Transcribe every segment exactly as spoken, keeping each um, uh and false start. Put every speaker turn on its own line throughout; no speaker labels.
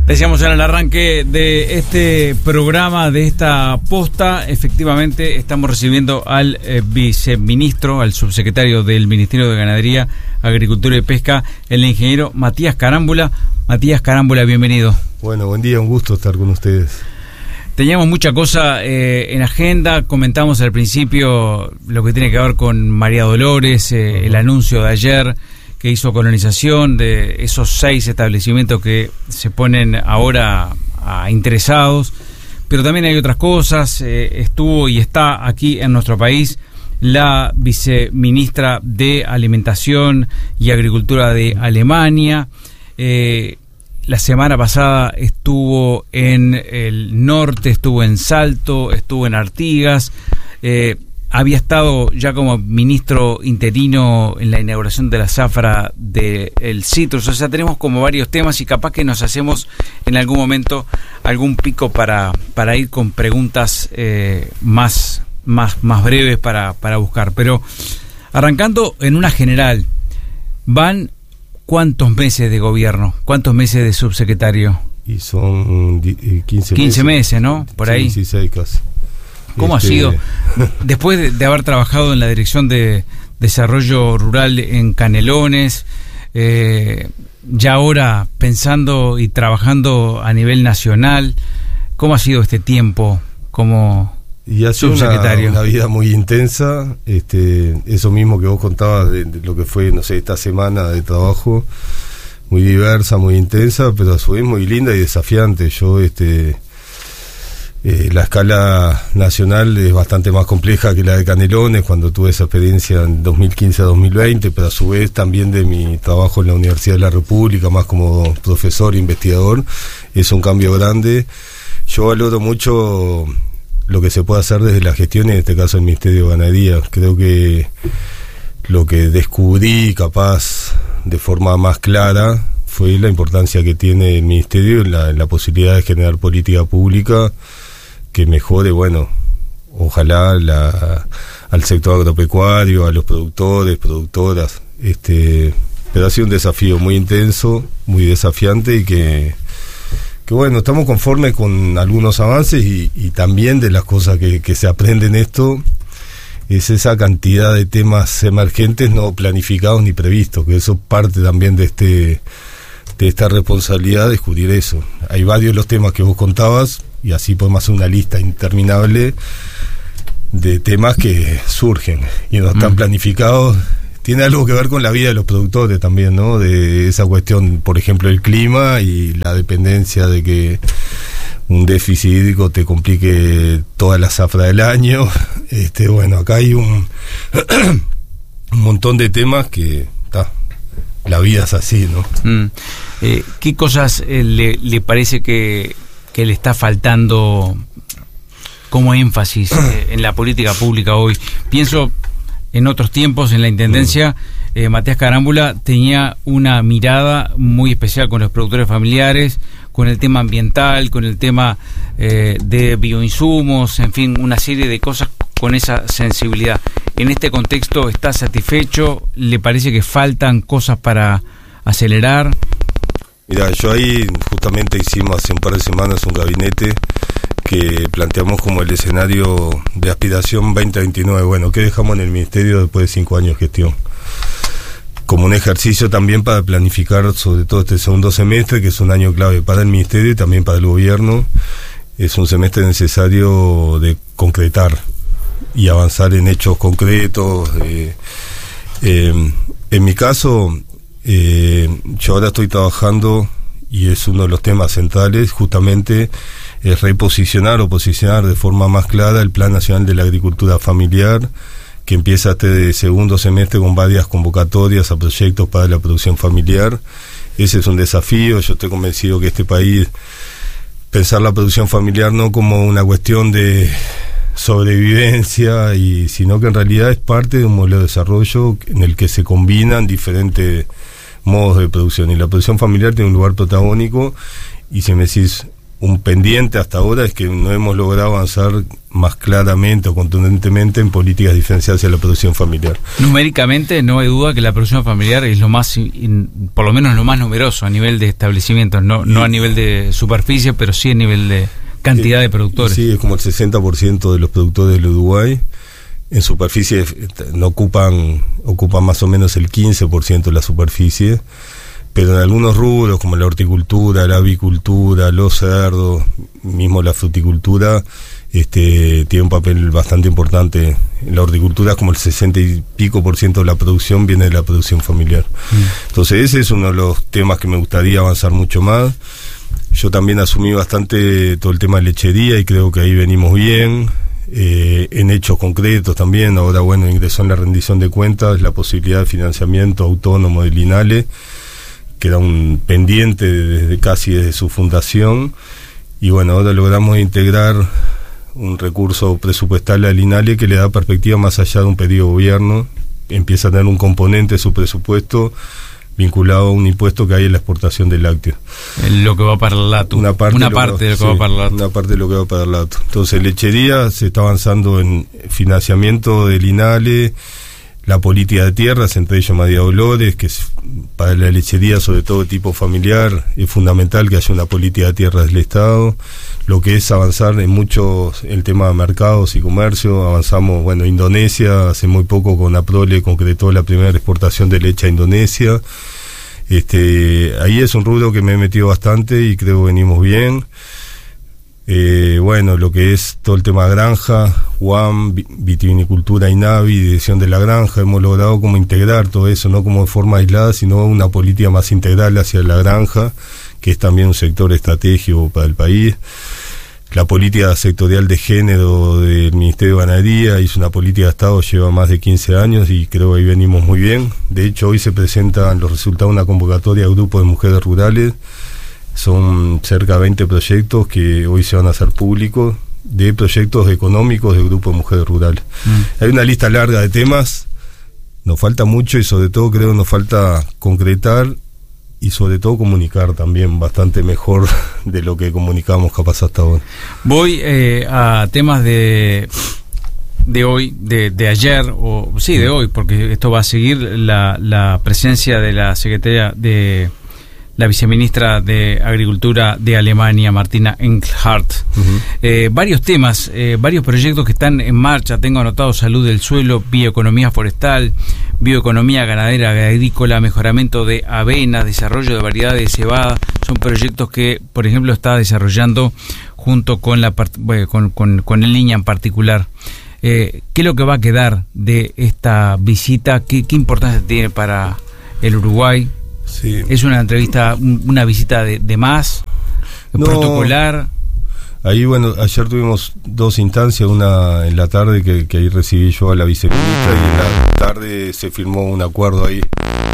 Decíamos en el arranque de este programa, de esta posta, efectivamente estamos recibiendo al eh, viceministro, al subsecretario del Ministerio de Ganadería, Agricultura y Pesca, el ingeniero Matías Carámbula. Matías Carámbula, bienvenido.
Bueno, buen día, un gusto estar con ustedes.
Teníamos mucha cosa eh, en agenda, comentamos al principio lo que tiene que ver con María Dolores, eh, uh-huh. el anuncio de ayer que hizo Colonización, de esos seis establecimientos que se ponen ahora a interesados, pero también hay otras cosas. Eh, estuvo y está aquí en nuestro país la viceministra de Alimentación y Agricultura de Alemania. Eh, la semana pasada estuvo en el norte, estuvo en Salto, estuvo en Artigas. Eh, Había estado ya como ministro interino en la inauguración de la zafra del Citrus. O sea, tenemos como varios temas y capaz que nos hacemos en algún momento algún pico para, para ir con preguntas eh, más, más, más breves para, para buscar. Pero arrancando en una general, ¿van cuántos meses de gobierno? ¿Cuántos meses de subsecretario?
Y son quince meses.
quince meses, ¿no? Por ahí.
dieciséis casi.
¿Cómo este... ha sido? Después de, de haber trabajado en la Dirección de Desarrollo Rural en Canelones, eh, ya ahora pensando y trabajando a nivel nacional, ¿cómo ha sido este tiempo como
y ha sido
subsecretario?
Una, una vida muy intensa, este, eso mismo que vos contabas de, de lo que fue, no sé, esta semana de trabajo, muy diversa, muy intensa, pero a su vez muy linda y desafiante. Yo, este... Eh, la escala nacional es bastante más compleja que la de Canelones, cuando tuve esa experiencia en dos mil quince a dos mil veinte, pero a su vez también de mi trabajo en la Universidad de la República, más como profesor e investigador, es un cambio grande. Yo valoro mucho lo que se puede hacer desde la gestión, en este caso el Ministerio de Ganadería. Creo que lo que descubrí capaz de forma más clara fue la importancia que tiene el Ministerio en la, en la posibilidad de generar política pública que mejore, bueno, ojalá la, al sector agropecuario, a los productores, productoras, este, pero ha sido un desafío muy intenso, muy desafiante y que, que bueno, estamos conformes con algunos avances y, y también de las cosas que, que se aprende en esto, es esa cantidad de temas emergentes no planificados ni previstos, que eso parte también de este de esta responsabilidad de descubrir eso. Hay varios de los temas que vos contabas, y así podemos hacer una lista interminable de temas que surgen y no están mm. planificados. Tiene algo que ver con la vida de los productores también, ¿no? De esa cuestión, por ejemplo, el clima y la dependencia de que un déficit hídrico te complique toda la zafra del año. Este, bueno, acá hay un, un montón de temas que está. La vida es así, ¿no?
Mm. Eh, ¿Qué cosas eh, le, le parece que, que le está faltando como énfasis eh, en la política pública hoy? Pienso en otros tiempos, en la Intendencia, eh, Matías Carámbula tenía una mirada muy especial con los productores familiares, con el tema ambiental, con el tema eh, de bioinsumos, en fin, una serie de cosas con esa sensibilidad. En este contexto, ¿está satisfecho? ¿Le parece que faltan cosas para acelerar?
Mira, yo ahí justamente hicimos hace un par de semanas un gabinete que planteamos como el escenario de aspiración veinte veintinueve. Bueno, ¿qué dejamos en el Ministerio después de cinco años de gestión? Como un ejercicio también para planificar sobre todo este segundo semestre, que es un año clave para el Ministerio y también para el Gobierno. Es un semestre necesario de concretar y avanzar en hechos concretos. Eh, eh, en mi caso, eh, yo ahora estoy trabajando, y es uno de los temas centrales, justamente es reposicionar o posicionar de forma más clara el Plan Nacional de la Agricultura Familiar, que empieza este segundo semestre con varias convocatorias a proyectos para la producción familiar. Ese es un desafío. Yo estoy convencido que este país, pensar la producción familiar no como una cuestión de sobrevivencia, y sino que en realidad es parte de un modelo de desarrollo en el que se combinan diferentes modos de producción, y la producción familiar tiene un lugar protagónico. Y si me decís un pendiente hasta ahora es que no hemos logrado avanzar más claramente o contundentemente en políticas diferenciadas hacia la producción familiar.
Numéricamente no hay duda que la producción familiar es lo más, in, por lo menos lo más numeroso a nivel de establecimientos, no, no a nivel de superficie, pero sí a nivel de cantidad de productores.
Sí, es como el sesenta por ciento de los productores del Uruguay. En superficie no ocupan, ocupan más o menos el quince por ciento de la superficie, pero en algunos rubros como la horticultura, la avicultura, los cerdos, mismo la fruticultura, este, tiene un papel bastante importante. En la horticultura como el sesenta y pico por ciento de la producción viene de la producción familiar. Mm. Entonces ese es uno de los temas que me gustaría avanzar mucho más. Yo también asumí bastante todo el tema de lechería y creo que ahí venimos bien. Eh, en hechos concretos también, ahora bueno, ingresó en la rendición de cuentas la posibilidad de financiamiento autónomo del INALE, que era un pendiente desde casi desde su fundación, y bueno, ahora logramos integrar un recurso presupuestal al INALE que le da perspectiva más allá de un periodo de gobierno, empieza a tener un componente de su presupuesto vinculado a un impuesto que hay en la exportación de lácteos.
Lo que va para el lato.
Una parte,
una parte de lo que
sí,
va para el lato.
Una parte de lo que va para el lato. Entonces, lechería se está avanzando en financiamiento del INALE, la política de tierras, entre ellos María Dolores, que es, para la lechería, sobre todo de tipo familiar, es fundamental que haya una política de tierras del Estado. Lo que es avanzar en muchos, el tema de mercados y comercio, avanzamos, bueno, Indonesia, hace muy poco con APROLE concretó la primera exportación de leche a Indonesia. Este, ahí es un rubro que me he metido bastante y creo que venimos bien. Eh, bueno, lo que es todo el tema granja, U A M, vitivinicultura, INAVI, dirección de la granja, hemos logrado como integrar todo eso, no como de forma aislada, sino una política más integral hacia la granja, que es también un sector estratégico para el país. La política sectorial de género del Ministerio de Ganadería hizo una política de Estado, lleva más de quince años y creo que ahí venimos muy bien. De hecho, hoy se presentan los resultados de una convocatoria de grupos de mujeres rurales. Son cerca de veinte proyectos que hoy se van a hacer públicos, de proyectos económicos de grupos de mujeres rurales. Mm. Hay una lista larga de temas, nos falta mucho y sobre todo creo que nos falta concretar y sobre todo comunicar también bastante mejor de lo que comunicamos capaz hasta ahora.
Voy eh, a temas de de hoy, de, de ayer, o sí, de hoy, porque esto va a seguir la, la presencia de la secretaria de la viceministra de Agricultura de Alemania, Martina Engelhardt. Uh-huh. Eh, varios temas, eh, varios proyectos que están en marcha. Tengo anotado salud del suelo, bioeconomía forestal, bioeconomía ganadera, agrícola, mejoramiento de avena, desarrollo de variedades de cebada. Son proyectos que, por ejemplo, está desarrollando junto con la bueno, con, con, con el Línea en particular. Eh, ¿Qué es lo que va a quedar de esta visita? ¿Qué, qué importancia tiene para el Uruguay?
Sí.
¿Es una entrevista, una visita de, de más? No, ¿protocolar?
Ahí, bueno, ayer tuvimos dos instancias, una en la tarde que, que ahí recibí yo a la viceministra y en la tarde se firmó un acuerdo ahí.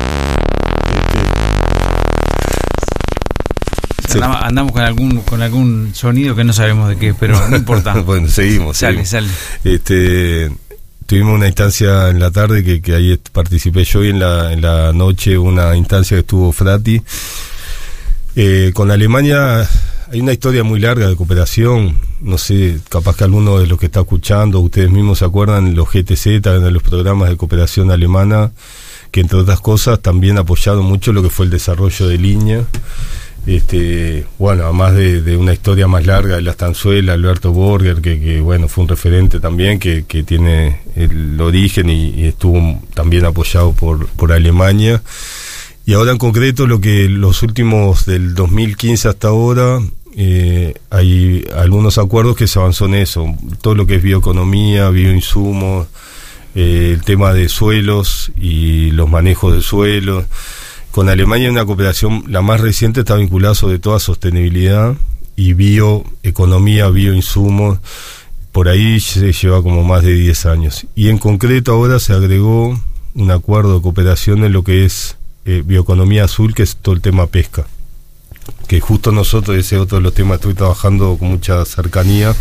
Este, andamos, andamos con algún con algún sonido que no sabemos de qué, pero no importa.
Bueno, seguimos.
Sale,
seguimos.
sale.
Este... Tuvimos una instancia en la tarde que, que ahí participé yo y en la, en la noche una instancia que estuvo Frati. Eh, con Alemania hay una historia muy larga de cooperación. No sé, capaz que alguno de los que está escuchando, ustedes mismos se acuerdan, los G T Z, de los programas de cooperación alemana, que entre otras cosas también apoyaron mucho lo que fue el desarrollo de Línea. Este, bueno, además de, de una historia más larga de la estanzuela, Alberto Borger, que, que bueno, fue un referente también, que, que tiene el origen y, y estuvo también apoyado por, por Alemania. Y ahora en concreto lo que los últimos del dos mil quince hasta ahora, eh, hay algunos acuerdos que se avanzó en eso, todo lo que es bioeconomía, bioinsumos, eh, el tema de suelos y los manejos de suelos. Con Alemania una cooperación, la más reciente, está vinculada sobre todo a sostenibilidad y bioeconomía, bioinsumos. Por ahí se lleva como más de diez años. Y en concreto ahora se agregó un acuerdo de cooperación en lo que es eh, bioeconomía azul, que es todo el tema pesca. Que justo nosotros, ese es otro de los temas que estoy trabajando con mucha cercanía,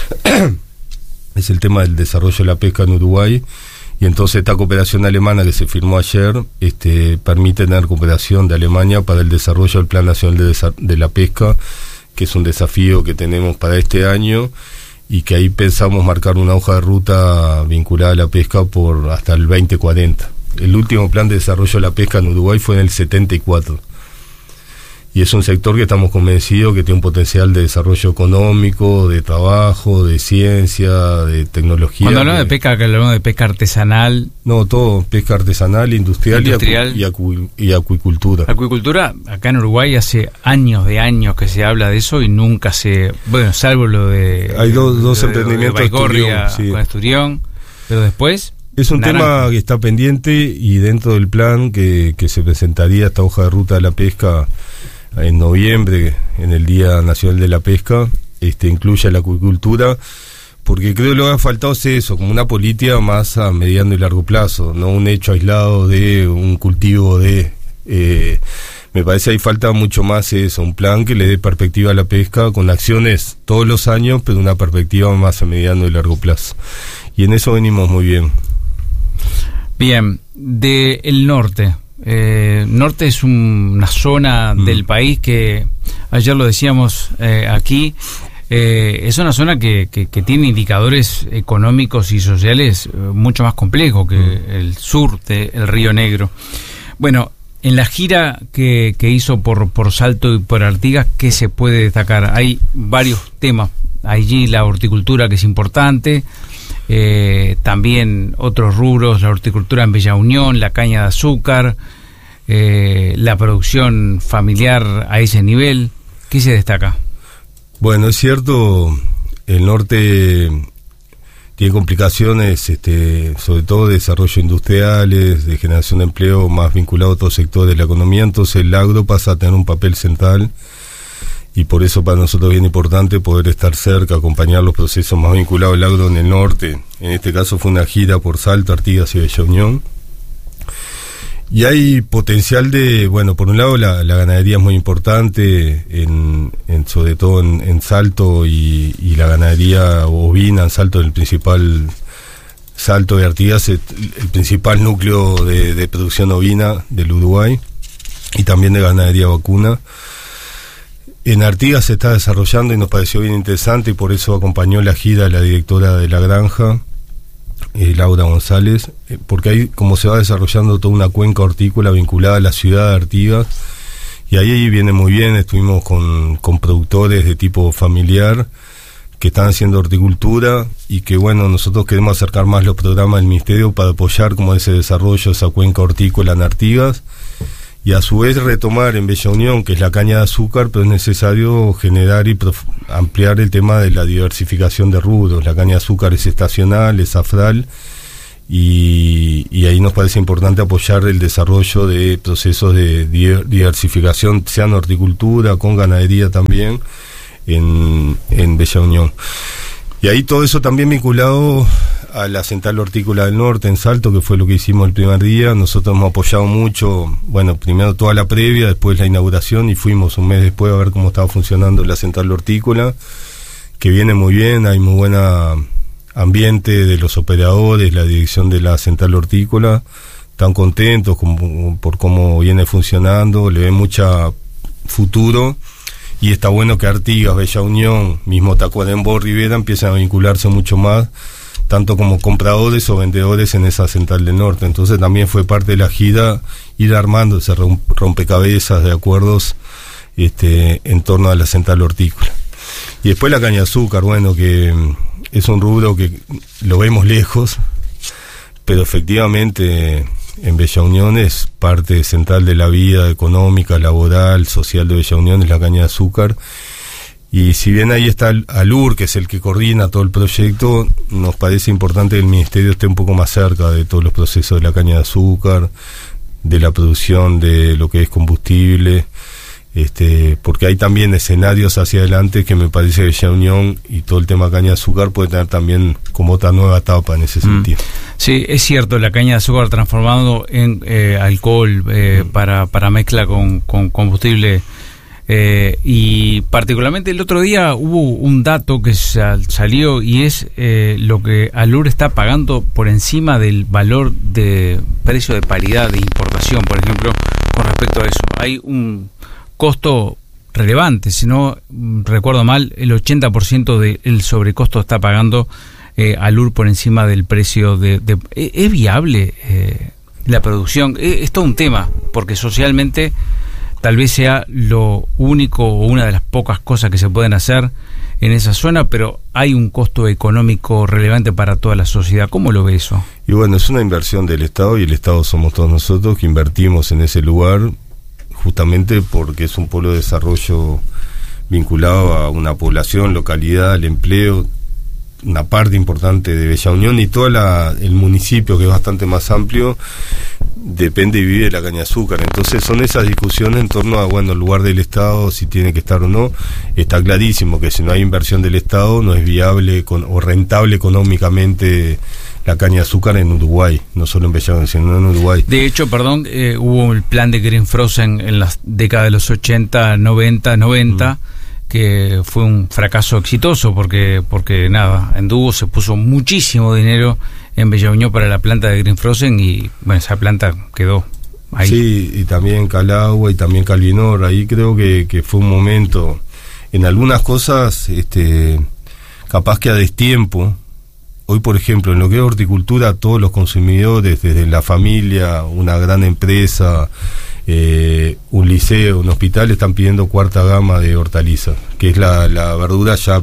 es el tema del desarrollo de la pesca en Uruguay. Y entonces esta cooperación alemana que se firmó ayer este, permite tener cooperación de Alemania para el desarrollo del Plan Nacional de, Desa- de la Pesca, que es un desafío que tenemos para este año, y que ahí pensamos marcar una hoja de ruta vinculada a la pesca por hasta el veinte cuarenta. El último plan de desarrollo de la pesca en Uruguay fue en el setenta y cuatro. Y es un sector que estamos convencidos que tiene un potencial de desarrollo económico, de trabajo, de ciencia, de tecnología.
Cuando hablamos de pesca, que hablamos de pesca artesanal.
No, todo, pesca artesanal, industrial, industrial. Y, acu y acuicultura.
Acuicultura, acá en Uruguay hace años de años que se habla de eso y nunca se... Bueno, salvo lo de...
Hay dos, dos
de,
emprendimientos
de Baigorria,
Esturión, sí.
con Esturión, pero después...
Es un
naranja.
tema que está pendiente, y dentro del plan que, que se presentaría esta hoja de ruta de la pesca en noviembre, en el Día Nacional de la Pesca, este incluye la acuicultura, porque creo que lo que ha faltado es eso, como una política más a mediano y largo plazo, no un hecho aislado de un cultivo de... Eh, me parece ahí falta mucho más eso, un plan que le dé perspectiva a la pesca con acciones todos los años, pero una perspectiva más a mediano y largo plazo. Y en eso venimos muy bien.
Bien, de el norte. Eh, norte es un, una zona mm. del país que, ayer lo decíamos eh, aquí, eh, es una zona que, que, que tiene indicadores económicos y sociales eh, mucho más complejos que mm. el sur del Río Negro. Bueno, en la gira que, que hizo por, por Salto y por Artigas, ¿qué se puede destacar? Hay varios temas. Allí la horticultura, que es importante. Eh, también otros rubros, la horticultura en Bella Unión, la caña de azúcar, eh, la producción familiar a ese nivel. ¿Qué se destaca?
Bueno, es cierto, el norte tiene complicaciones, este, sobre todo de desarrollo industriales, de generación de empleo más vinculado a otros sectores de la economía, entonces el agro pasa a tener un papel central. Y por eso para nosotros es bien importante poder estar cerca, acompañar los procesos más vinculados al agro en el norte. En este caso fue una gira por Salto, Artigas y Bella Unión. Y hay potencial de, bueno, por un lado la, la ganadería es muy importante, en, en, sobre todo en, en Salto, y, y la ganadería ovina en Salto, el principal Salto de Artigas, el, el principal núcleo de, de producción ovina del Uruguay, y también de ganadería vacuna. En Artigas se está desarrollando y nos pareció bien interesante, y por eso acompañó la gira la directora de la granja, eh, Laura González, eh, porque ahí como se va desarrollando toda una cuenca hortícola vinculada a la ciudad de Artigas, y ahí viene muy bien. Estuvimos con, con productores de tipo familiar que están haciendo horticultura, y que bueno, nosotros queremos acercar más los programas del Ministerio para apoyar como ese desarrollo, esa cuenca hortícola en Artigas, y a su vez retomar en Bella Unión, que es la caña de azúcar, pero es necesario generar y ampliar el tema de la diversificación de rubros. La caña de azúcar es estacional, es afral, y, y ahí nos parece importante apoyar el desarrollo de procesos de diversificación, sea en horticultura, con ganadería también, en, en Bella Unión. Y ahí todo eso también vinculado a la Central Hortícola del Norte en Salto, que fue lo que hicimos el primer día. Nosotros hemos apoyado mucho, bueno, primero toda la previa, después la inauguración, y fuimos un mes después a ver cómo estaba funcionando la Central Hortícola, que viene muy bien, hay muy buen ambiente de los operadores, la dirección de la Central Hortícola, están contentos con, por cómo viene funcionando, le ven mucho futuro. Y está bueno que Artigas, Bella Unión, mismo Tacuarembó, Rivera empiezan a vincularse mucho más, tanto como compradores o vendedores en esa Central del Norte. Entonces también fue parte de la gira ir armando ese rompecabezas de acuerdos este, en torno a la Central Hortícola. Y después la caña de azúcar, bueno, que es un rubro que lo vemos lejos, pero efectivamente en Bella Unión es parte central de la vida económica, laboral, social de Bella Unión, es la caña de azúcar. Y si bien ahí está ALUR, que es el que coordina todo el proyecto, nos parece importante que el Ministerio esté un poco más cerca de todos los procesos de la caña de azúcar, de la producción de lo que es combustible, este, porque hay también escenarios hacia adelante que me parece que Bella Unión y todo el tema caña de azúcar puede tener también como otra nueva etapa en ese sentido.
Mm. Sí, es cierto, la caña de azúcar transformando en eh, alcohol eh, mm. para, para mezcla con, con combustible. Eh, y particularmente el otro día hubo un dato que sal, salió y es eh, lo que ALUR está pagando por encima del valor de precio de paridad de importación, por ejemplo, con respecto a eso. Hay un costo relevante. Si no recuerdo mal, el ochenta por ciento del sobrecosto está pagando eh, Alur por encima del precio de... de ¿Es viable eh, la producción? Es, es todo un tema, porque socialmente tal vez sea lo único o una de las pocas cosas que se pueden hacer en esa zona, pero hay un costo económico relevante para toda la sociedad. ¿Cómo lo ve eso?
Y bueno, es una inversión del Estado, y el Estado somos todos nosotros que invertimos en ese lugar, justamente porque es un polo de desarrollo vinculado a una población, localidad, el empleo, una parte importante de Bella Unión, y todo la, el municipio, que es bastante más amplio, depende y vive de la caña de azúcar. Entonces son esas discusiones en torno a, bueno, el lugar del Estado, si tiene que estar o no. Está clarísimo que si no hay inversión del Estado no es viable con, o rentable económicamente la caña de azúcar en Uruguay, no solo en Bella Unión, sino en Uruguay.
De hecho, perdón, eh, hubo el plan de Green Frozen en las décadas de los ochenta, noventa, noventa, mm. que fue un fracaso exitoso, porque porque nada, en Dúo se puso muchísimo dinero en Bella Unión para la planta de Green Frozen, y bueno, esa planta quedó ahí.
Sí, y también Calagua y también Calvinor, ahí creo que, que fue un momento, en algunas cosas, este capaz que a destiempo. Hoy, por ejemplo, en lo que es horticultura, todos los consumidores, desde la familia, una gran empresa, eh, un liceo, un hospital, están pidiendo cuarta gama de hortalizas, que es la, la verdura ya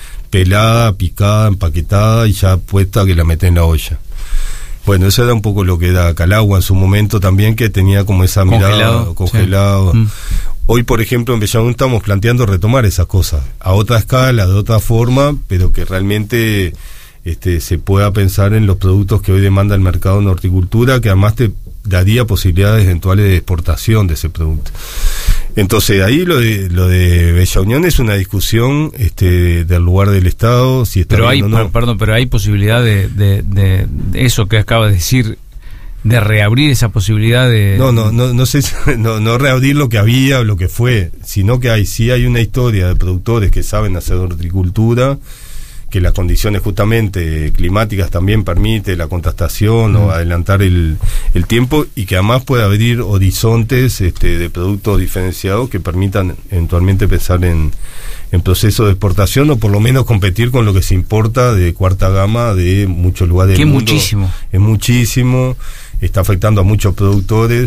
pelada, picada, empaquetada y ya puesta, que la meten en la olla. Bueno, eso era un poco lo que era Calagua en su momento también, que tenía como esa mirada
congelado.
congelado. Sí. Mm. Hoy, por ejemplo, en Bella Unión estamos planteando retomar esas cosas, a otra escala, de otra forma, pero que realmente este, se pueda pensar en los productos que hoy demanda el mercado en horticultura, que además te daría posibilidades eventuales de exportación de ese producto. Entonces ahí lo de lo de Bella Unión es una discusión este del lugar del Estado, si está
pero
bien
hay
o no.
Perdón, pero hay posibilidad de, de, de, de eso que acaba de decir, de reabrir esa posibilidad de...
No, no, no, no sé, no, no reabrir lo que había o lo que fue, sino que hay sí hay una historia de productores que saben hacer horticultura, que las condiciones justamente climáticas también permite la contrastación mm. o adelantar el, el tiempo, y que además puede abrir horizontes este, de productos diferenciados que permitan eventualmente pensar en, en procesos de exportación, o por lo menos competir con lo que se importa de cuarta gama de muchos lugares del mundo.
Que es muchísimo.
Es muchísimo, está afectando a muchos productores.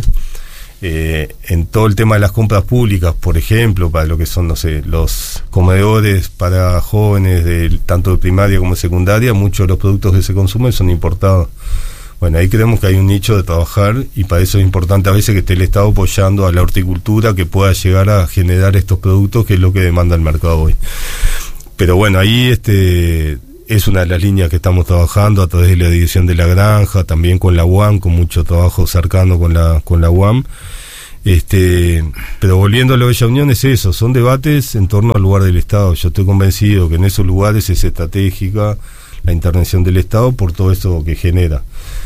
Eh, en todo el tema de las compras públicas, por ejemplo, para lo que son, no sé, los comedores para jóvenes, de, tanto de primaria como de secundaria, muchos de los productos que se consumen son importados. Bueno, ahí creemos que hay un nicho de trabajar, y para eso es importante a veces que esté el Estado apoyando a la horticultura, que pueda llegar a generar estos productos, que es lo que demanda el mercado hoy. Pero bueno, ahí este es una de las líneas que estamos trabajando a través de la Dirección de la Granja, también con la U A M, con mucho trabajo cercano con la con la U A M. Este, pero volviendo a lo de Bella Unión, es eso, son debates en torno al lugar del Estado. Yo estoy convencido que en esos lugares es estratégica la intervención del Estado por todo eso que genera.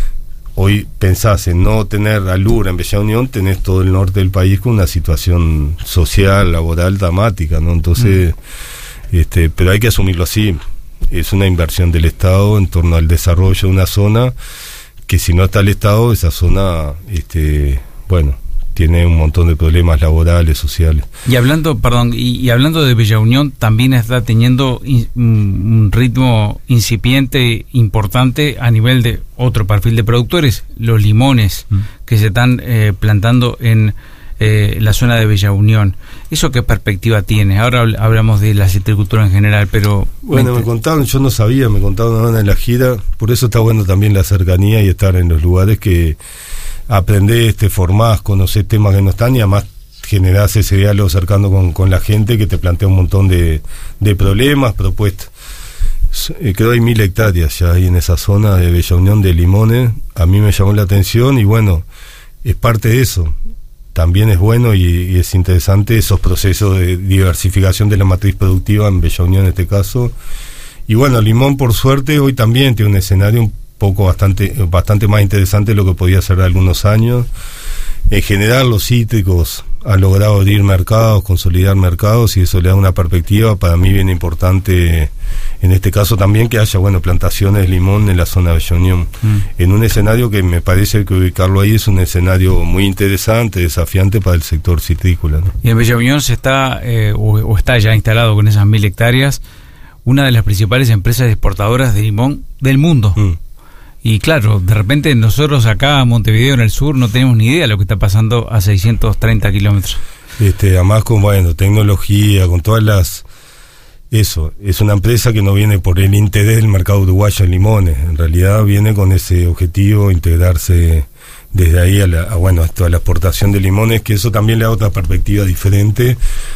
Hoy pensás en no tener Alur en Bella Unión, tenés todo el norte del país con una situación social, laboral dramática, ¿no? Entonces, mm. este, pero hay que asumirlo así. Es una inversión del Estado en torno al desarrollo de una zona que, si no está el Estado, esa zona, este, bueno, tiene un montón de problemas laborales, sociales.
Y hablando, perdón, y, y hablando de Bella Unión, también está teniendo in, un ritmo incipiente importante a nivel de otro perfil de productores, los limones mm. que se están eh, plantando en eh, la zona de Bella Unión. ¿Eso qué perspectiva tiene? Ahora hablamos de la citricultura en general, pero...
Bueno, me contaron, yo no sabía, me contaron en la gira, por eso está bueno también la cercanía y estar en los lugares que aprendés, te formás, conocés temas que no están, y además generás ese diálogo cercano con, con la gente que te plantea un montón de, de problemas, propuestas. Eh, creo que hay mil hectáreas ya ahí en esa zona de Bella Unión de limones. A mí me llamó la atención, y bueno, es parte de eso. También es bueno y, y es interesante esos procesos de diversificación de la matriz productiva en Bella Unión en este caso. Y bueno, limón, por suerte, hoy también tiene un escenario un poco bastante bastante más interesante de lo que podía ser algunos años. En general, los cítricos ha logrado abrir mercados, consolidar mercados, y eso le da una perspectiva para mí bien importante, en este caso también que haya, bueno, plantaciones de limón en la zona de Bella Unión, mm. en un escenario que me parece que ubicarlo ahí es un escenario muy interesante, desafiante para el sector citrícola, ¿no?
Y en Bella Unión se está, eh, o, o está ya instalado con esas mil hectáreas, una de las principales empresas exportadoras de limón del mundo. Mm. Y claro, de repente nosotros acá en Montevideo, en el sur, no tenemos ni idea de lo que está pasando a seiscientos treinta kilómetros.
Este, además con, bueno, tecnología, con todas las... Eso, es una empresa que no viene por el interés del mercado uruguayo en limones, en realidad viene con ese objetivo, integrarse desde ahí a, la, a, bueno, a la exportación de limones, que eso también le da otra perspectiva diferente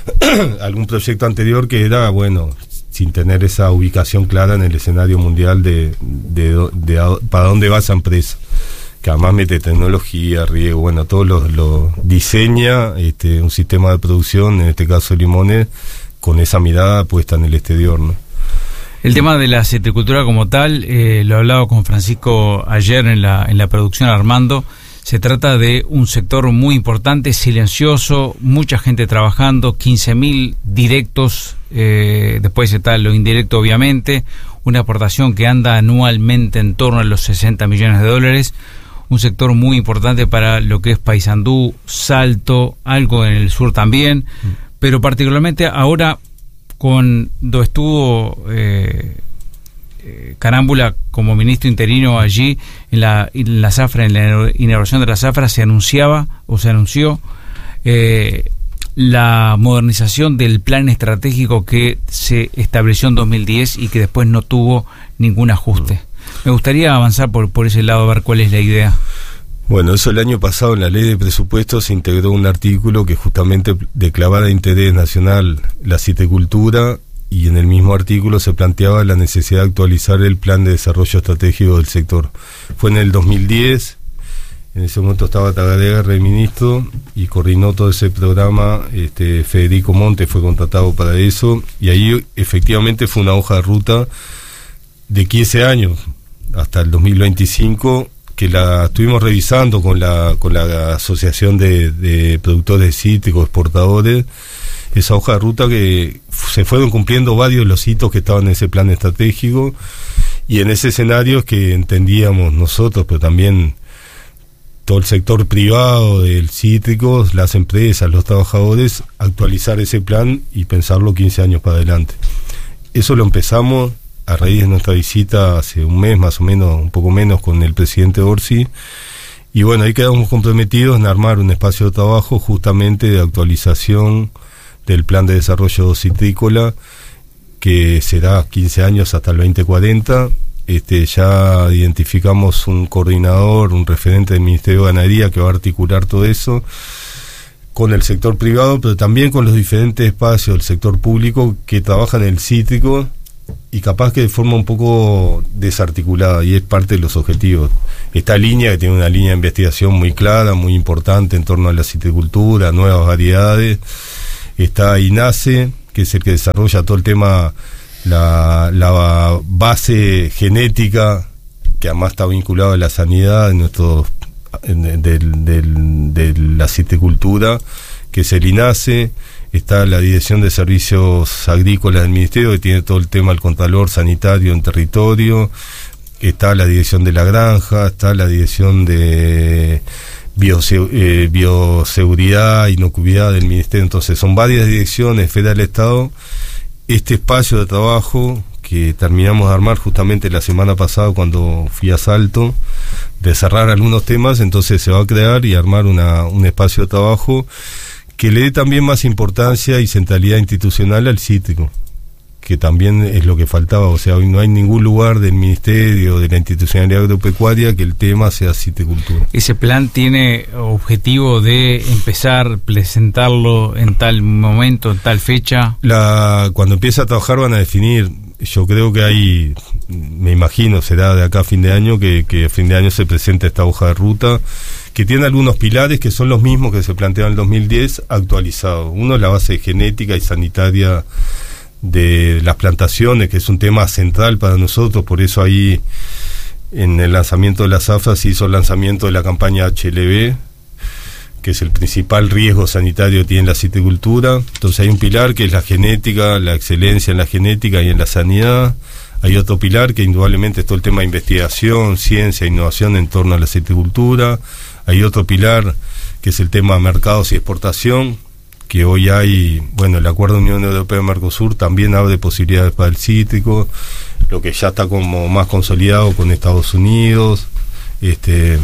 a algún proyecto anterior que era, bueno, sin tener esa ubicación clara en el escenario mundial de, de, de, de a, para dónde va esa empresa, que además mete tecnología, riego, bueno, todo lo, lo diseña este, un sistema de producción, en este caso limones, con esa mirada puesta en el exterior, ¿no?
El tema de la citricultura como tal, eh, lo he hablado con Francisco ayer en la, en la producción Armando. Se trata de un sector muy importante, silencioso, mucha gente trabajando, quince mil directos, eh, después está lo indirecto obviamente, una aportación que anda anualmente en torno a los sesenta millones de dólares, un sector muy importante para lo que es Paysandú, Salto, algo en el sur también, mm. pero particularmente ahora cuando estuvo... Eh, Carámbula como ministro interino allí en la, en la zafra, en la inauguración de la zafra, se anunciaba o se anunció eh, la modernización del plan estratégico que se estableció en dos mil diez y que después no tuvo ningún ajuste. Me gustaría avanzar por, por ese lado, a ver cuál es la idea.
Bueno, eso el año pasado en la ley de presupuestos se integró un artículo que justamente declaraba de interés nacional la citricultura, y en el mismo artículo se planteaba la necesidad de actualizar el plan de desarrollo estratégico del sector. Fue en el dos mil diez, en ese momento estaba Tagareguerra, el ministro, y coordinó todo ese programa. este, Federico Monte fue contratado para eso, y ahí efectivamente fue una hoja de ruta de quince años, hasta el dos mil veinticinco, que la estuvimos revisando con la, con la Asociación de, de Productores Cítricos, Exportadores, esa hoja de ruta que se fueron cumpliendo varios de los hitos que estaban en ese plan estratégico, y en ese escenario es que entendíamos nosotros, pero también todo el sector privado del cítrico, las empresas, los trabajadores, actualizar ese plan y pensarlo quince años para adelante. Eso lo empezamos a raíz de nuestra visita hace un mes más o menos, un poco menos, con el presidente Orsi, y bueno, ahí quedamos comprometidos en armar un espacio de trabajo justamente de actualización del plan de desarrollo citrícola, que será quince años hasta el veinte cuarenta. Este, ya identificamos un coordinador, un referente del Ministerio de Ganadería que va a articular todo eso con el sector privado, pero también con los diferentes espacios del sector público que trabajan en el cítrico, y capaz que de forma un poco desarticulada, y es parte de los objetivos. Esta línea, que tiene una línea de investigación muy clara, muy importante en torno a la citricultura, nuevas variedades. Está INASE, que es el que desarrolla todo el tema, la, la base genética, que además está vinculado a la sanidad de, nuestros, de, de, de, de la citricultura, que es el INASE. Está la Dirección de Servicios Agrícolas del Ministerio, que tiene todo el tema del contralor sanitario en territorio. Está la Dirección de la Granja, está la Dirección de Biose- eh, Bioseguridad, Inocuidad del Ministerio. Entonces son varias direcciones federal del Estado. Este espacio de trabajo que terminamos de armar justamente la semana pasada cuando fui a Salto, de cerrar algunos temas, entonces se va a crear y armar una, un espacio de trabajo que le dé también más importancia y centralidad institucional al cítrico, que también es lo que faltaba. O sea, hoy no hay ningún lugar del Ministerio, de la institucionalidad agropecuaria, que el tema sea citricultura.
¿Ese plan tiene objetivo de empezar, presentarlo en tal momento, en tal fecha?
La, cuando empiece a trabajar van a definir. Yo creo que hay, me imagino, será de acá a fin de año, que, que a fin de año se presente esta hoja de ruta, que tiene algunos pilares que son los mismos que se plantearon en el dos mil diez, actualizados. Uno es la base genética y sanitaria de las plantaciones, que es un tema central para nosotros. Por eso ahí en el lanzamiento de la zafra se hizo el lanzamiento de la campaña H L B, que es el principal riesgo sanitario que tiene la silvicultura. Entonces hay un pilar que es la genética, la excelencia en la genética y en la sanidad. Hay otro pilar que indudablemente es todo el tema de investigación, ciencia, innovación en torno a la silvicultura. Hay otro pilar que es el tema de mercados y exportación, que hoy hay, bueno, el acuerdo Unión Europea-Mercosur también abre posibilidades para el cítrico, lo que ya está como más consolidado con Estados Unidos. Este,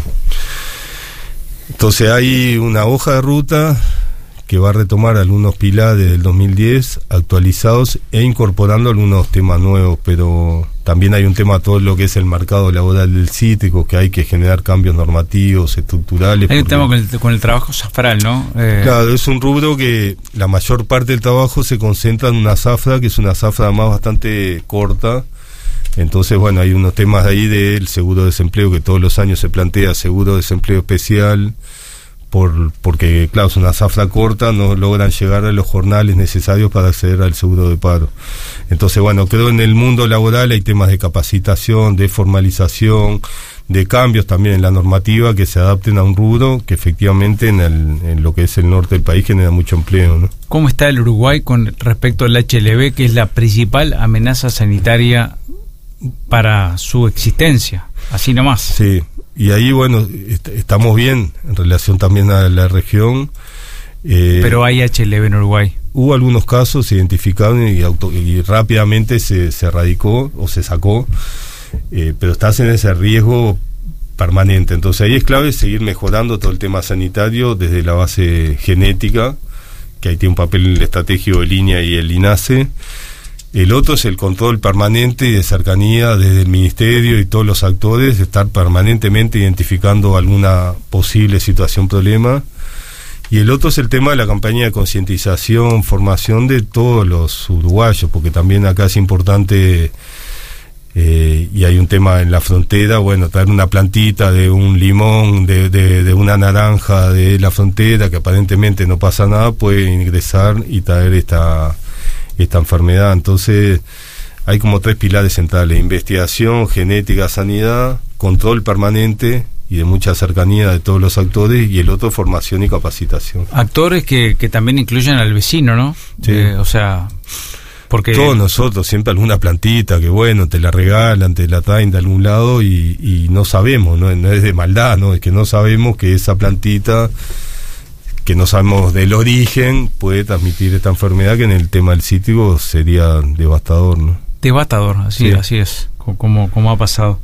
entonces hay una hoja de ruta que va a retomar algunos pilares del dos mil diez actualizados e incorporando algunos temas nuevos, pero también hay un tema todo lo que es el mercado laboral del cítrico, que hay que generar cambios normativos, estructurales.
Hay un tema con el, con el trabajo zafral, ¿no? Eh...
Claro, es un rubro que la mayor parte del trabajo se concentra en una zafra, que es una zafra además bastante corta. Entonces, bueno, hay unos temas ahí del seguro de desempleo que todos los años se plantea, seguro de desempleo especial, por porque, claro, es una zafra corta, no logran llegar a los jornales necesarios para acceder al seguro de paro. Entonces, bueno, creo en el mundo laboral hay temas de capacitación, de formalización, de cambios también en la normativa que se adapten a un rubro que efectivamente en, el, en lo que es el norte del país genera mucho empleo, ¿no?
¿Cómo está el Uruguay con respecto al H L V, que es la principal amenaza sanitaria para su existencia? Así nomás.
Sí. Y ahí, bueno, est- estamos bien en relación también a la región.
Eh, Pero hay H L V en Uruguay.
Hubo algunos casos, se identificaron y, auto- y rápidamente se, se erradicó o se sacó, eh, pero estás en ese riesgo permanente. Entonces ahí es clave seguir mejorando todo el tema sanitario desde la base genética, que ahí tiene un papel estratégico del INEA y el INASE. El otro es el control permanente y de cercanía desde el Ministerio y todos los actores, estar permanentemente identificando alguna posible situación, problema. Y el otro es el tema de la campaña de concientización, formación de todos los uruguayos, porque también acá es importante, eh, y hay un tema en la frontera, bueno, traer una plantita de un limón, de, de, de una naranja de la frontera, que aparentemente no pasa nada, puede ingresar y traer esta... esta enfermedad. Entonces hay como tres pilares centrales: investigación, genética, sanidad, control permanente y de mucha cercanía de todos los actores, y el otro formación y capacitación.
Actores que, que también incluyen al vecino, ¿no?
Sí.
Eh, o sea, porque
todos nosotros, siempre alguna plantita que bueno, te la regalan, te la traen de algún lado y, y no sabemos, ¿no? No es de maldad, ¿no? Es que no sabemos que esa plantita, que no sabemos del origen, puede transmitir esta enfermedad que en el tema del cítrico sería devastador, ¿no?
Devastador, así, sí. así es, como, como ha pasado.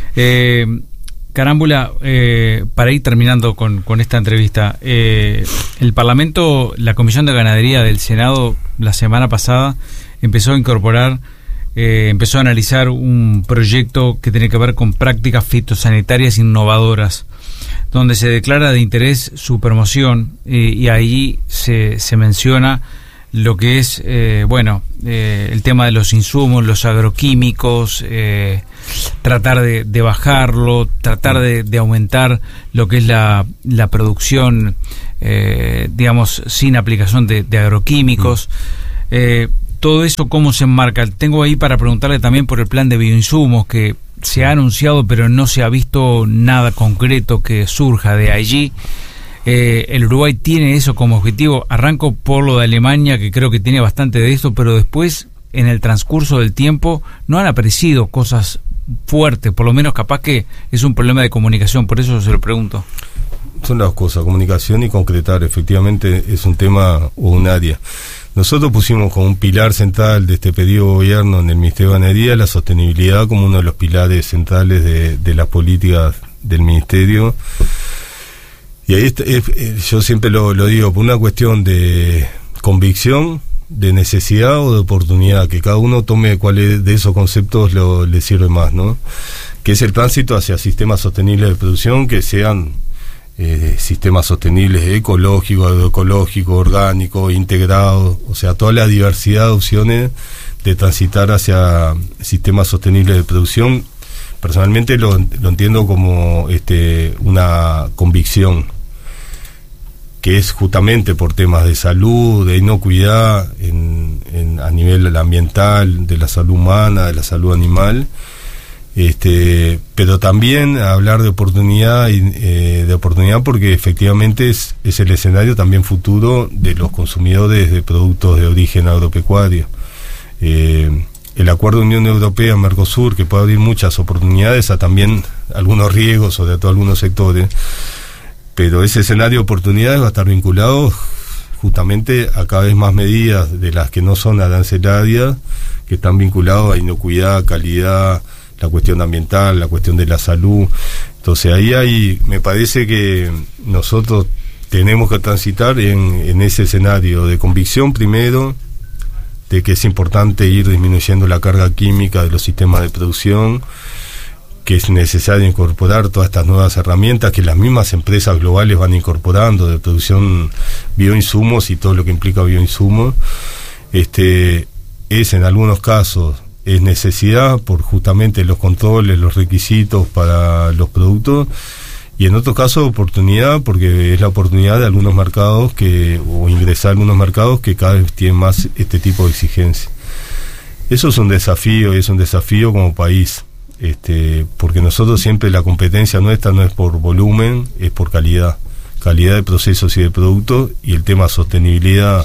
Eh, Carámbula, eh, para ir terminando con, con esta entrevista, eh, el Parlamento, la Comisión de Ganadería del Senado, la semana pasada, empezó a incorporar, eh, empezó a analizar un proyecto que tiene que ver con prácticas fitosanitarias innovadoras, donde se declara de interés su promoción, eh, y ahí se, se menciona lo que es, eh, bueno, eh, el tema de los insumos, los agroquímicos, eh, tratar de, de bajarlo, tratar de, de aumentar lo que es la, la producción, eh, digamos, sin aplicación de, de agroquímicos. Eh, todo eso, ¿cómo se enmarca? Tengo ahí para preguntarle también por el plan de bioinsumos, que se ha anunciado pero no se ha visto nada concreto que surja de allí. Eh, el Uruguay tiene eso como objetivo. Arranco por lo de Alemania, que creo que tiene bastante de esto, pero después, en el transcurso del tiempo, no han aparecido cosas fuertes, por lo menos capaz que es un problema de comunicación, por eso se lo pregunto.
Son las cosas, comunicación y concretar, efectivamente es un tema o un área. Nosotros pusimos como un pilar central de este pedido de gobierno en el Ministerio de Ganadería la sostenibilidad como uno de los pilares centrales de, de las políticas del Ministerio. Y ahí está, es, es, yo siempre lo, lo digo, por una cuestión de convicción, de necesidad o de oportunidad, que cada uno tome cuál es de esos conceptos lo, le sirve más, ¿no? Que es el tránsito hacia sistemas sostenibles de producción que sean Eh, sistemas sostenibles ecológicos, agroecológicos, orgánicos, integrados, o sea, toda la diversidad de opciones de transitar hacia sistemas sostenibles de producción. Personalmente lo, lo entiendo como este una convicción, que es justamente por temas de salud, de inocuidad en, en, a nivel ambiental, de la salud humana, de la salud animal. Este, pero también hablar de oportunidad, eh, de oportunidad porque efectivamente es, es el escenario también futuro de los consumidores de productos de origen agropecuario. Eh, el acuerdo Unión Europea-Mercosur, que puede abrir muchas oportunidades a también algunos riesgos, sobre todo algunos sectores, pero ese escenario de oportunidades va a estar vinculado justamente a cada vez más medidas de las que no son arancelarias, que están vinculadas a inocuidad, calidad, la cuestión ambiental, la cuestión de la salud. Entonces ahí hay, me parece que nosotros tenemos que transitar en, en ese escenario de convicción primero, de que es importante ir disminuyendo la carga química de los sistemas de producción, que es necesario incorporar todas estas nuevas herramientas que las mismas empresas globales van incorporando de producción bioinsumos y todo lo que implica bioinsumos. Este, es en algunos casos es necesidad por justamente los controles, los requisitos para los productos, y en otros casos oportunidad porque es la oportunidad de algunos mercados que o ingresar a algunos mercados que cada vez tienen más este tipo de exigencias. Eso es un desafío y es un desafío como país, este, porque nosotros siempre la competencia nuestra no es por volumen, es por calidad, calidad de procesos y de productos, y el tema sostenibilidad,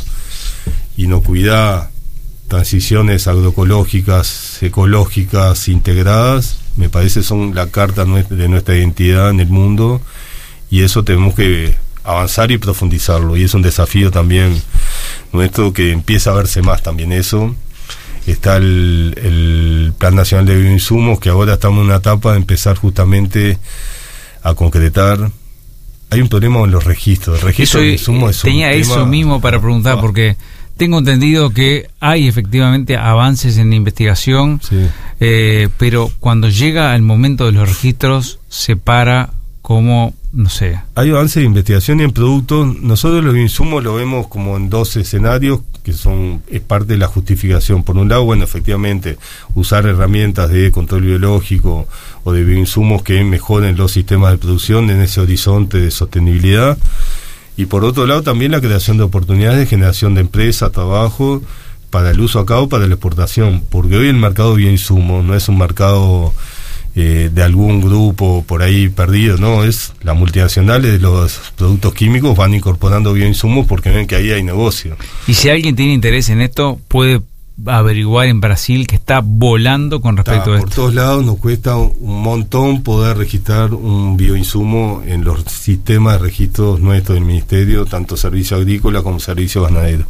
inocuidad, transiciones agroecológicas, ecológicas, integradas, me parece son la carta de nuestra identidad en el mundo, y eso tenemos que avanzar y profundizarlo, y es un desafío también nuestro que empieza a verse más también eso. Está el, el Plan Nacional de Bioinsumos, que ahora estamos en una etapa de empezar justamente a concretar. Hay un problema con los registros, el registro
eso,
de insumos es un
tenía
tema,
eso mismo para preguntar, ah. porque tengo entendido que hay efectivamente avances en la investigación, sí. eh, pero cuando llega el momento de los registros se para como, no sé.
Hay avances de investigación y en productos. Nosotros los bioinsumos lo vemos como en dos escenarios que son es parte de la justificación. Por un lado, bueno, efectivamente, usar herramientas de control biológico o de bioinsumos que mejoren los sistemas de producción en ese horizonte de sostenibilidad. Y por otro lado también la creación de oportunidades de generación de empresas, trabajo para el uso acá o para la exportación, porque hoy el mercado de bioinsumos no es un mercado eh, de algún grupo por ahí perdido, no, es las multinacionales de los productos químicos van incorporando bioinsumos porque ven que ahí hay negocio.
Y si alguien tiene interés en esto, puede averiguar en Brasil que está volando con respecto está, a esto.
Por todos lados nos cuesta un montón poder registrar un bioinsumo en los sistemas de registros nuestros del Ministerio, tanto servicio agrícola como servicio ganadero.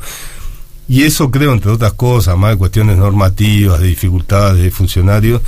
Y eso creo, entre otras cosas, más de cuestiones normativas, de dificultades de funcionarios,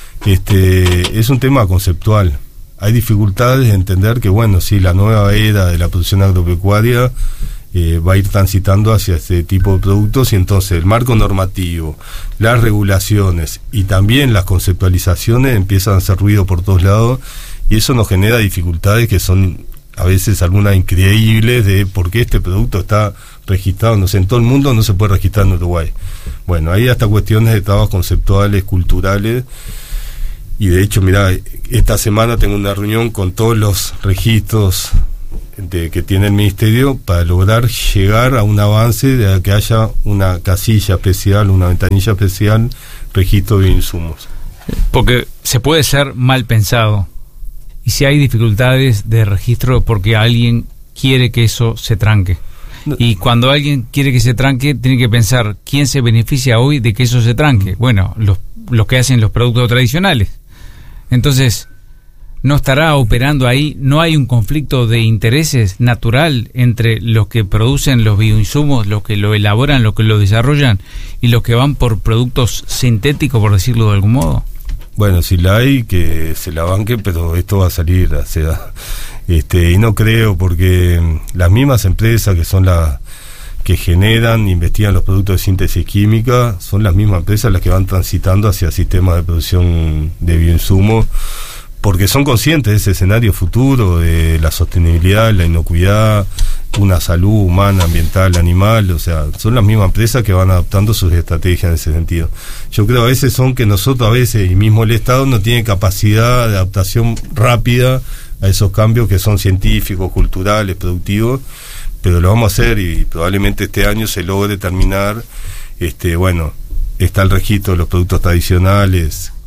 este, es un tema conceptual. Hay dificultades de entender que, bueno, sí, la nueva era de la producción agropecuaria Eh, va a ir transitando hacia este tipo de productos, y entonces el marco normativo, las regulaciones y también las conceptualizaciones empiezan a hacer ruido por todos lados, y eso nos genera dificultades que son a veces algunas increíbles de por qué este producto está registrado, no sé, en todo el mundo no se puede registrar en Uruguay. Bueno, hay hasta cuestiones de trabas conceptuales, culturales, y de hecho, mirá, esta semana tengo una reunión con todos los registros de, que tiene el Ministerio para lograr llegar a un avance de que haya una casilla especial, una ventanilla especial, registro de bioinsumos.
Porque se puede ser mal pensado, y si hay dificultades de registro porque alguien quiere que eso se tranque. No. Y cuando alguien quiere que se tranque, tiene que pensar quién se beneficia hoy de que eso se tranque. Bueno, los, los que hacen los productos tradicionales. Entonces, ¿no estará operando ahí? ¿No hay un conflicto de intereses natural entre los que producen los bioinsumos, los que lo elaboran, los que lo desarrollan, y los que van por productos sintéticos, por decirlo de algún modo?
Bueno, si la hay, que se la banque, pero esto va a salir, o sea, este, y no creo, porque las mismas empresas que son las que generan, investigan los productos de síntesis química, son las mismas empresas las que van transitando hacia sistemas de producción de bioinsumos, porque son conscientes de ese escenario futuro, de la sostenibilidad, la inocuidad, una salud humana, ambiental, animal, o sea, son las mismas empresas que van adaptando sus estrategias en ese sentido. Yo creo a veces son que nosotros a veces, y mismo el Estado, no tiene capacidad de adaptación rápida a esos cambios que son científicos, culturales, productivos, pero lo vamos a hacer, y probablemente este año se logre terminar. Este, bueno, está el registro de los productos tradicionales,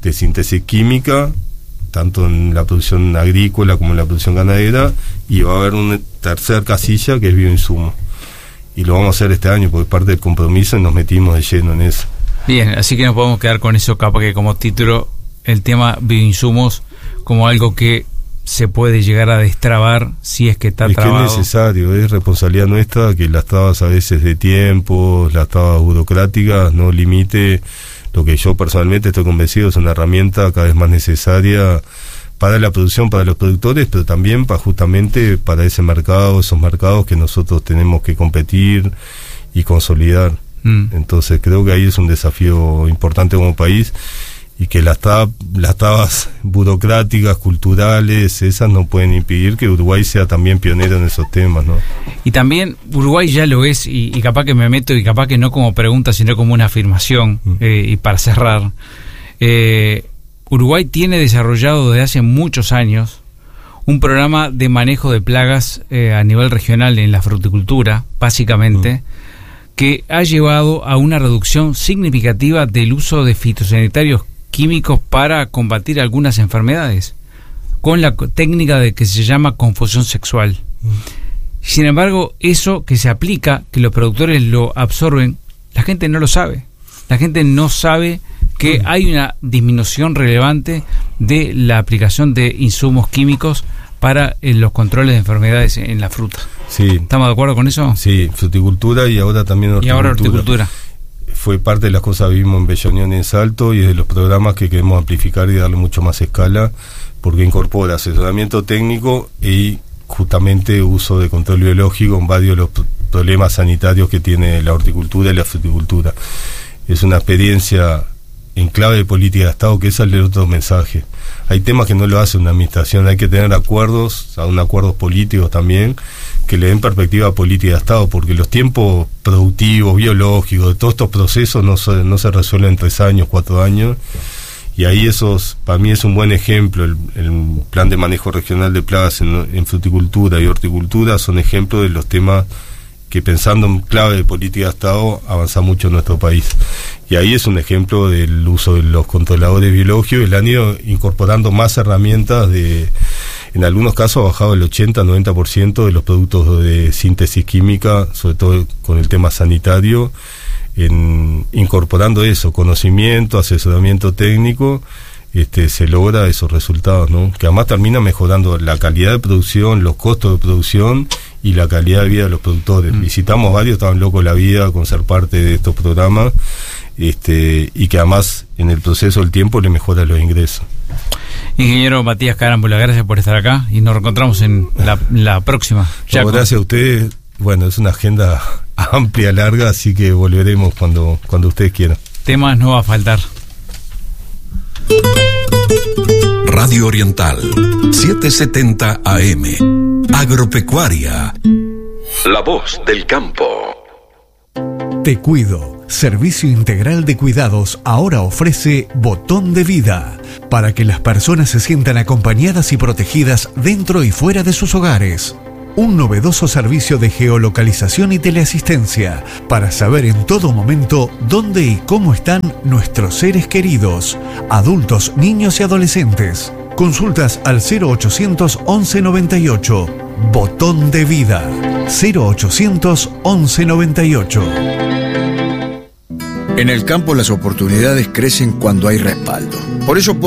de síntesis química, tanto en la producción agrícola como en la producción ganadera, y va a haber una tercera casilla que es bioinsumo. Y lo vamos a hacer este año porque es parte del compromiso y nos metimos de lleno en eso.
Bien, así que nos podemos quedar con eso, capaz que como título, el tema bioinsumos como algo que se puede llegar a destrabar si es que está
es
trabado.
Que es necesario, es responsabilidad nuestra que las trabas a veces de tiempo, las trabas burocráticas no limite lo que yo personalmente estoy convencido es una herramienta cada vez más necesaria para la producción, para los productores, pero también para justamente para ese mercado, esos mercados que nosotros tenemos que competir y consolidar. Mm. Entonces creo que ahí es un desafío importante como país, y que las trabas, las trabas burocráticas, culturales, esas no pueden impedir que Uruguay sea también pionero en esos temas, ¿no?
Y también Uruguay ya lo es, y, y capaz que me meto, y capaz que no como pregunta, sino como una afirmación, mm. eh, y para cerrar, eh, Uruguay tiene desarrollado desde hace muchos años un programa de manejo de plagas eh, a nivel regional en la fruticultura, básicamente, mm. que ha llevado a una reducción significativa del uso de fitosanitarios químicos para combatir algunas enfermedades, con la técnica de que se llama confusión sexual. Mm. Sin embargo, eso que se aplica, que los productores lo absorben, la gente no lo sabe. La gente no sabe que mm. hay una disminución relevante de la aplicación de insumos químicos para eh, los controles de enfermedades en la fruta.
Sí.
¿Estamos de acuerdo con eso?
Sí, fruticultura y ahora también horticultura.
Y ahora horticultura.
Fue parte de las cosas que vimos en Bella Unión y en Salto, y de los programas que queremos amplificar y darle mucho más escala, porque incorpora asesoramiento técnico y justamente uso de control biológico en varios de los problemas sanitarios que tiene la horticultura y la fruticultura. Es una experiencia en clave de política de Estado, que ese es el otro mensaje. Hay temas que no lo hace una administración, hay que tener acuerdos, aún acuerdos políticos también, que le den perspectiva política de Estado, porque los tiempos productivos, biológicos, de todos estos procesos no se, no se resuelven en tres años, cuatro años, y ahí esos, para mí es un buen ejemplo, el, el plan de manejo regional de plagas en, en fruticultura y horticultura son ejemplos de los temas que, pensando en clave de política de Estado, avanza mucho en nuestro país. Y ahí es un ejemplo del uso de los controladores biológicos, y le han ido incorporando más herramientas de, en algunos casos ha bajado el ochenta a noventa por ciento de los productos de síntesis química, sobre todo con el tema sanitario, en incorporando eso, conocimiento, asesoramiento técnico, este, se logra esos resultados, ¿no? Que además termina mejorando la calidad de producción, los costos de producción y la calidad de vida de los productores. Mm. Visitamos varios, estaban locos la vida con ser parte de estos programas, este, y que además en el proceso del tiempo le mejora los ingresos.
Ingeniero Matías Carámbula, gracias por estar acá y nos reencontramos en la, la próxima.
No, gracias a ustedes. Bueno, es una agenda amplia, larga, así que volveremos cuando, cuando ustedes quieran.
Temas no va a faltar.
Radio Oriental, setecientos setenta A M, Agropecuaria, la voz del campo.
Te Cuido, servicio integral de cuidados, ahora ofrece Botón de Vida, para que las personas se sientan acompañadas y protegidas dentro y fuera de sus hogares. Un novedoso servicio de geolocalización y teleasistencia para saber en todo momento dónde y cómo están nuestros seres queridos, adultos, niños y adolescentes. Consultas al cero ochocientos once noventa y ocho. Botón de Vida. cero ochocientos once noventa y ocho.
En el campo las oportunidades crecen cuando hay respaldo. Por eso